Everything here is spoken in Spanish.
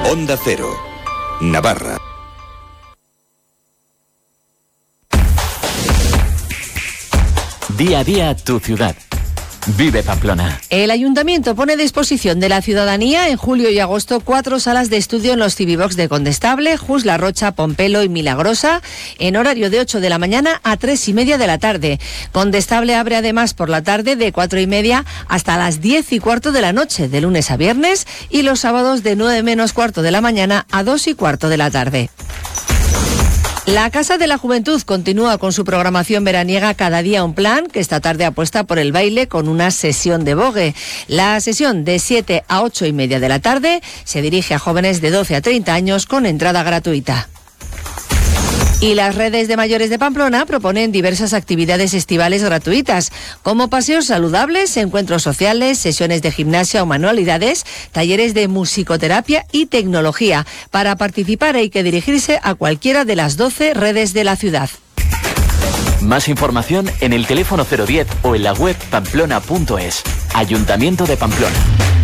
Onda Cero, Navarra. Día a día tu ciudad. Vive Pamplona. El Ayuntamiento pone a disposición de la ciudadanía en julio y agosto 4 salas de estudio en los Civivox de Condestable, Jus, La Rocha, Pompelo y Milagrosa, en horario de 8 de la mañana a 3:30 de la tarde. Condestable abre además por la tarde de 4:30 hasta las 10:15 de la noche, de lunes a viernes, y los sábados de 9 menos cuarto de la mañana a 2:15 de la tarde. La Casa de la Juventud continúa con su programación veraniega Cada día un plan, que esta tarde apuesta por el baile con una sesión de vogue. La sesión de 7 a 8:30 de la tarde se dirige a jóvenes de 12 a 30 años con entrada gratuita. Y las redes de mayores de Pamplona proponen diversas actividades estivales gratuitas, como paseos saludables, encuentros sociales, sesiones de gimnasia o manualidades, talleres de musicoterapia y tecnología. Para participar hay que dirigirse a cualquiera de las 12 redes de la ciudad. Más información en el teléfono 010 o en la web pamplona.es. Ayuntamiento de Pamplona.